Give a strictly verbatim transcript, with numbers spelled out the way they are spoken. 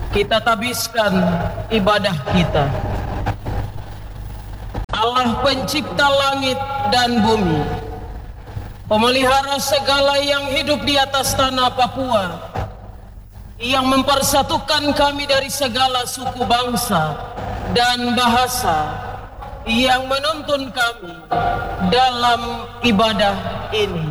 kita tabiskan ibadah kita. Allah pencipta langit dan bumi, pemelihara segala yang hidup di atas tanah Papua, yang mempersatukan kami dari segala suku bangsa dan bahasa, yang menuntun kami dalam ibadah ini.